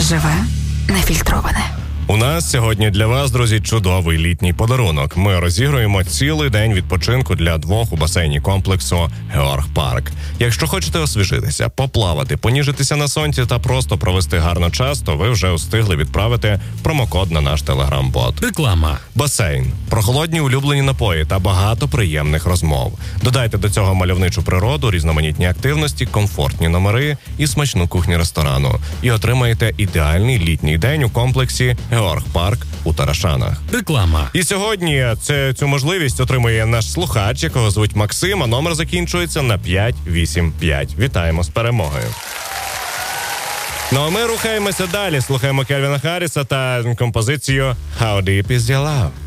Живе, нефільтроване. У нас сьогодні для вас, друзі, чудовий літній подарунок. Ми розігруємо цілий день відпочинку для 2 у басейні комплексу Георг Парк. Якщо хочете освіжитися, поплавати, поніжитися на сонці та просто провести гарно час, то ви вже встигли відправити промокод на наш телеграм-бот. Реклама. Басейн, прохолодні улюблені напої та багато приємних розмов. Додайте до цього мальовничу природу, різноманітні активності, комфортні номери і смачну кухню ресторану. І отримаєте ідеальний літній день у комплексі Георг Парк у Тарашанах. Реклама. І сьогодні цю можливість отримує наш слухач, якого звуть Максим, а номер закінчується на 585. Вітаємо з перемогою. Ну а ми рухаємося далі. Слухаємо Кельвіна Харріса та композицію «How Deep Is Your Love».